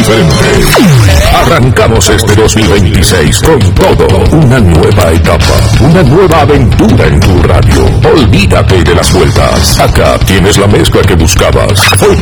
diferente. Arrancamos este 2026 con todo. Una nueva etapa, una nueva aventura en tu radio. Olvídate de las vueltas. Acá tienes la mezcla que buscabas.